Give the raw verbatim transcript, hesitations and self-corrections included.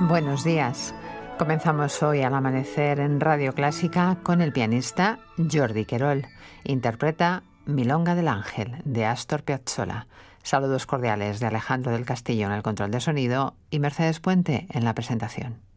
Buenos días. Comenzamos hoy al amanecer en Radio Clásica con el pianista Jordi Querol. Interpreta Milonga del Ángel, de Astor Piazzolla. Saludos cordiales de Alejandro del Castillo en el control de sonido y Mercedes Puente en la presentación.